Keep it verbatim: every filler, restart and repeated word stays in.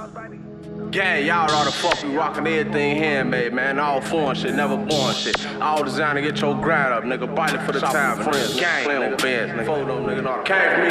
Gang, y'all know the fuck we rockin' everything handmade, man. All foreign shit, never born shit. All designed to get your grind up, nigga. Bite it for the time, friends. Gang, nigga. Beds, nigga. Fold them, nigga. Came from me